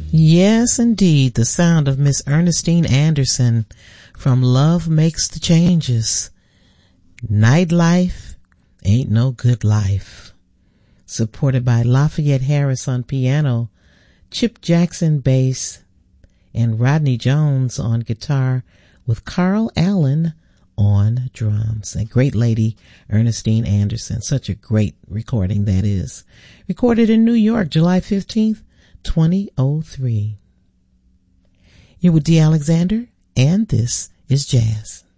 Yes, indeed, the sound of Miss Ernestine Anderson from Love Makes the Changes. Nightlife Ain't No Good Life. Supported by Lafayette Harris on piano, Chip Jackson bass, and Rodney Jones on guitar with Carl Allen on drums. A great lady, Ernestine Anderson. Such a great recording that is. Recorded in New York, July 15th, 2003. You're with Dee Alexander, and this is Jazz.